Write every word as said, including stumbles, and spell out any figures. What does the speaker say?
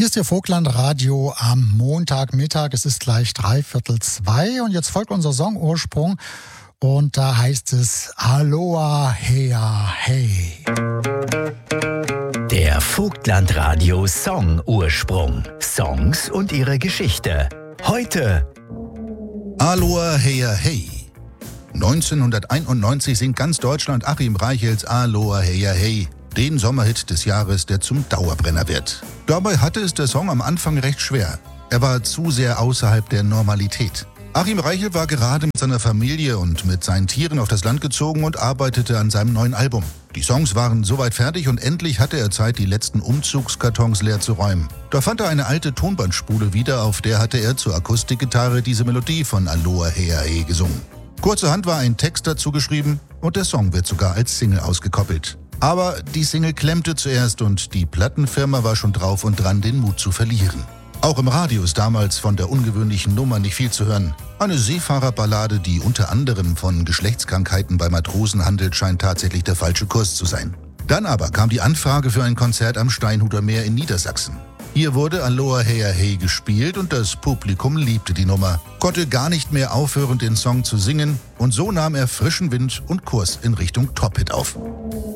Hier ist Ihr Vogtland-Radio am Montagmittag. Es ist gleich dreiviertel zwei und jetzt folgt unser Songursprung und da heißt es Aloha Hea Hey. Der Vogtland-Radio Song-Ursprung. Songs und ihre Geschichte. Heute Aloha Hea Hey. neunzehnhunderteinundneunzig singt ganz Deutschland Achim Reichels Aloha Hea Hey, den Sommerhit des Jahres, der zum Dauerbrenner wird. Dabei hatte es der Song am Anfang recht schwer. Er war zu sehr außerhalb der Normalität. Achim Reichel war gerade mit seiner Familie und mit seinen Tieren auf das Land gezogen und arbeitete an seinem neuen Album. Die Songs waren soweit fertig und endlich hatte er Zeit, die letzten Umzugskartons leer zu räumen. Da fand er eine alte Tonbandspule wieder, auf der hatte er zur Akustikgitarre diese Melodie von Aloha Hea Hey gesungen. Kurzerhand war ein Text dazu geschrieben und der Song wird sogar als Single ausgekoppelt. Aber die Single klemmte zuerst und die Plattenfirma war schon drauf und dran, den Mut zu verlieren. Auch im Radio ist damals von der ungewöhnlichen Nummer nicht viel zu hören. Eine Seefahrerballade, die unter anderem von Geschlechtskrankheiten bei Matrosen handelt, scheint tatsächlich der falsche Kurs zu sein. Dann aber kam die Anfrage für ein Konzert am Steinhuter Meer in Niedersachsen. Hier wurde Aloha Hea Hey gespielt und das Publikum liebte die Nummer, konnte gar nicht mehr aufhören, den Song zu singen und so nahm er frischen Wind und Kurs in Richtung Top-Hit auf.